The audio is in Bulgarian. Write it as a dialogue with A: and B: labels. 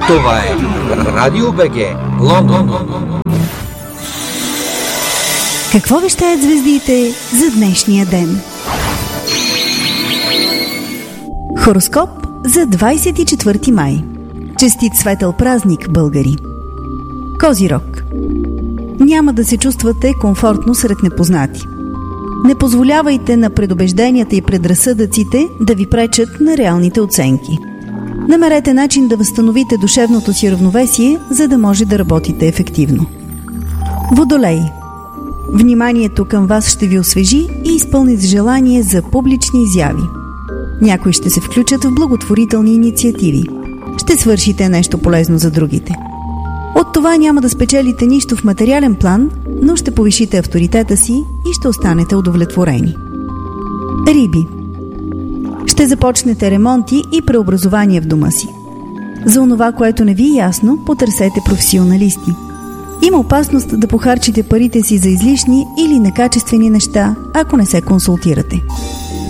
A: Това е Радио БГ, Лондон.
B: Какво вещаят звездите за днешния ден? Хороскоп за 24 май. Честит светъл празник, българи! Козирог. Няма да се чувствате комфортно сред непознати. Не позволявайте на предубежденията и предразсъдъците да ви пречат на реалните оценки. Намерете начин да възстановите душевното си равновесие, за да може да работите ефективно. Водолей. Вниманието към вас ще ви освежи и изпълни с желание за публични изяви. Някои ще се включат в благотворителни инициативи. Ще свършите нещо полезно за другите. От това няма да спечелите нищо в материален план, но ще повишите авторитета си и ще останете удовлетворени. Риби. Ще започнете ремонти и преобразования в дома си. За онова, което не ви е ясно, потърсете професионалисти. Има опасност да похарчите парите си за излишни или некачествени неща, ако не се консултирате.